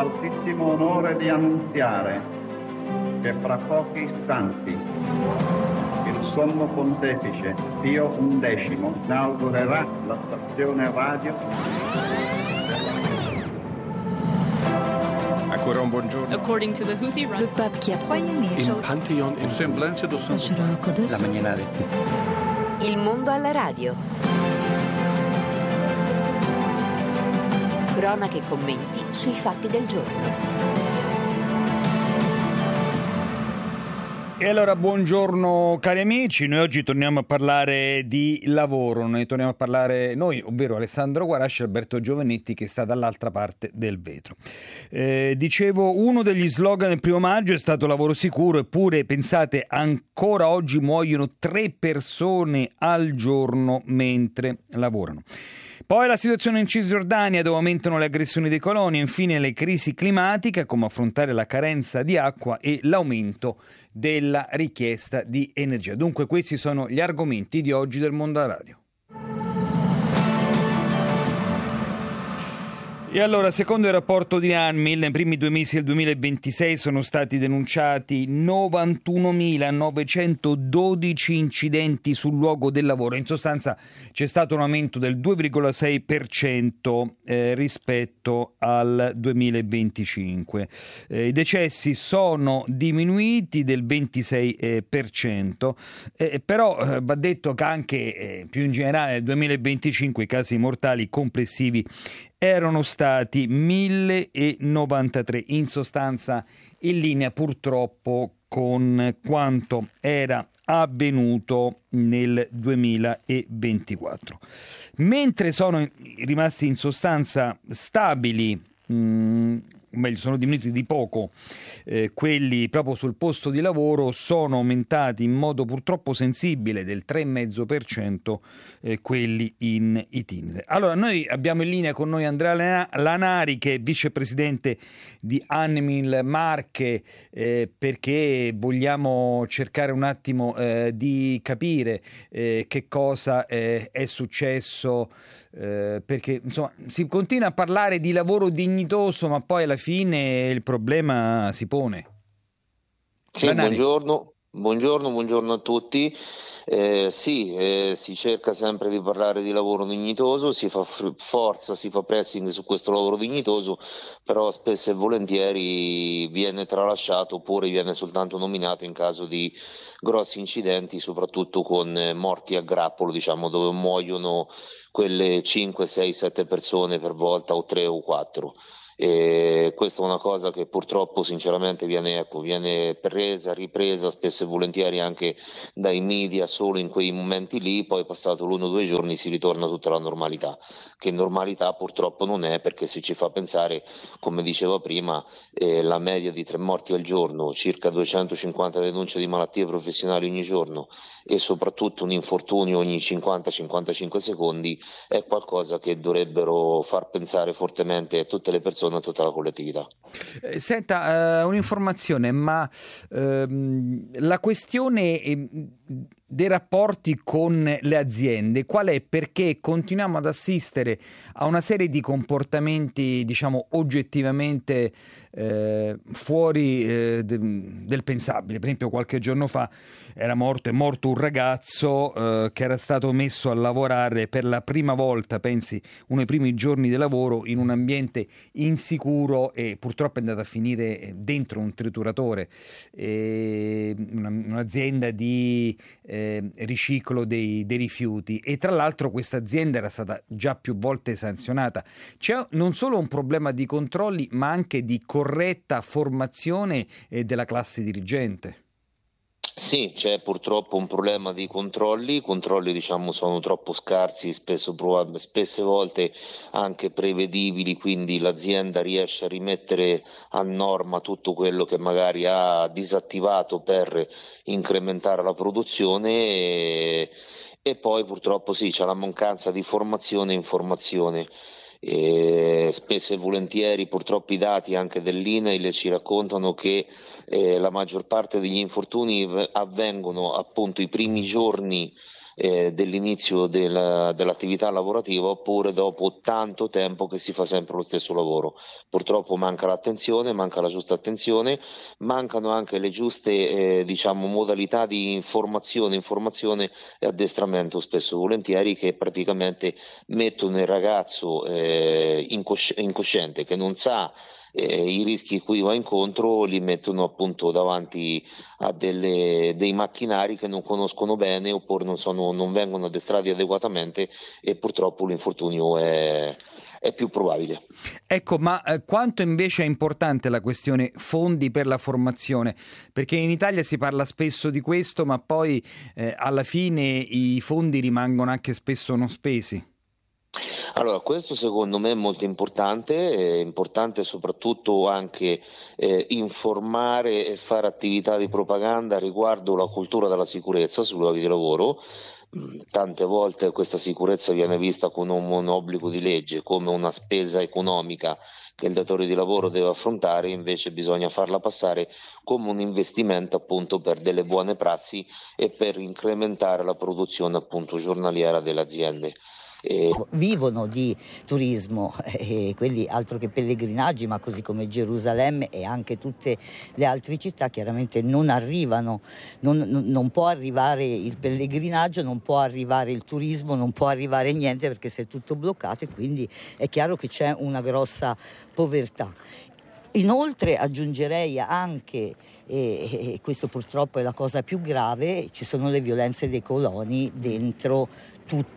l'altissimo onore di annunziare che fra pochi istanti il Sommo Pontefice Pio XI inaugurerà la stazione radio. Ancora un buongiorno. According to the Houthi, le pape qui a In Pantheon, in Semblance do Santo. La mañana de este. Il mondo alla radio. Cronache e commenti sui fatti del giorno. E allora buongiorno cari amici, noi oggi torniamo a parlare di lavoro, noi, ovvero Alessandro Guarasci e Alberto Giovanetti che sta dall'altra parte del vetro. Dicevo, uno degli slogan del 1 maggio è stato lavoro sicuro, eppure pensate ancora oggi muoiono 3 persone al giorno mentre lavorano. Poi la situazione in Cisgiordania, dove aumentano le aggressioni dei coloni, e infine le crisi climatiche, come affrontare la carenza di acqua e l'aumento della richiesta di energia. Dunque questi sono gli argomenti di oggi del Mondo alla Radio. E allora, secondo il rapporto di ANMIL, nei primi 2 mesi del 2026 sono stati denunciati 91.912 incidenti sul luogo del lavoro. In sostanza c'è stato un aumento del 2,6% rispetto al 2025. I decessi sono diminuiti del 26%, però va detto che anche più in generale nel 2025 i casi mortali complessivi erano stati 1093, in sostanza in linea purtroppo con quanto era avvenuto nel 2024. Mentre sono rimasti in sostanza stabili, meglio, sono diminuiti di poco quelli proprio sul posto di lavoro, sono aumentati in modo purtroppo sensibile del 3,5% quelli in itinere. Allora, noi abbiamo in linea con noi Andrea Lanari, che è vicepresidente di ANMIL Marche, perché vogliamo cercare un attimo di capire che cosa è successo, perché insomma si continua a parlare di lavoro dignitoso, ma poi alla fine il problema si pone. Sì, buongiorno a tutti. Si cerca sempre di parlare di lavoro dignitoso, si fa forza, si fa pressing su questo lavoro dignitoso, però spesso e volentieri viene tralasciato oppure viene soltanto nominato in caso di grossi incidenti, soprattutto con morti a grappolo, diciamo, dove muoiono quelle 5, 6, 7 persone per volta, o 3 o 4. E questa è una cosa che purtroppo sinceramente viene ripresa spesso e volentieri anche dai media solo in quei momenti lì, poi passato l'1 o 2 giorni si ritorna a tutta la normalità, che normalità purtroppo non è, perché se ci fa pensare, come diceva prima, la media di 3 morti al giorno, circa 250 denunce di malattie professionali ogni giorno e soprattutto un infortunio ogni 50-55 secondi è qualcosa che dovrebbero far pensare fortemente a tutte le persone, a tutta la collettività. Senta, un'informazione, ma la questione dei rapporti con le aziende qual è? Perché continuiamo ad assistere a una serie di comportamenti, diciamo, oggettivamente fuori del pensabile. Per esempio, qualche giorno fa è morto un ragazzo che era stato messo a lavorare per la prima volta, pensi, uno dei primi giorni di lavoro, in un ambiente insicuro, e purtroppo è andato a finire dentro un trituratore, un'azienda di riciclo dei rifiuti, e tra l'altro questa azienda era stata già più volte sanzionata. C'è non solo un problema di controlli, ma anche di corretta formazione della classe dirigente. Sì, c'è purtroppo un problema di controlli. I controlli, diciamo, sono troppo scarsi, spesse volte anche prevedibili, quindi l'azienda riesce a rimettere a norma tutto quello che magari ha disattivato per incrementare la produzione e poi purtroppo sì, c'è la mancanza di formazione e informazione. Spesso e volentieri purtroppo i dati anche dell'INAIL ci raccontano che la maggior parte degli infortuni avvengono appunto i primi giorni dell'inizio dell'attività lavorativa, oppure dopo tanto tempo che si fa sempre lo stesso lavoro. Purtroppo manca l'attenzione, manca la giusta attenzione, mancano anche le giuste modalità di informazione e addestramento, spesso e volentieri, che praticamente mettono il ragazzo incosciente, che non sa i rischi cui va incontro, li mettono appunto davanti a dei macchinari che non conoscono bene, oppure non vengono addestrati adeguatamente, e purtroppo l'infortunio è più probabile. Ecco, ma quanto invece è importante la questione fondi per la formazione? Perché in Italia si parla spesso di questo, ma poi alla fine i fondi rimangono anche spesso non spesi. Allora, questo secondo me è molto importante, è importante soprattutto anche informare e fare attività di propaganda riguardo la cultura della sicurezza sui luoghi di lavoro. Tante volte questa sicurezza viene vista come un obbligo di legge, come una spesa economica che il datore di lavoro deve affrontare, invece bisogna farla passare come un investimento appunto per delle buone prassi e per incrementare la produzione appunto giornaliera delle aziende. Vivono di turismo, quelli altro che pellegrinaggi, ma così come Gerusalemme e anche tutte le altre città chiaramente non arrivano, non può arrivare il pellegrinaggio, non può arrivare il turismo, non può arrivare niente, perché si è tutto bloccato, e quindi è chiaro che c'è una grossa povertà. Inoltre aggiungerei anche, e questo purtroppo è la cosa più grave, ci sono le violenze dei coloni dentro tutte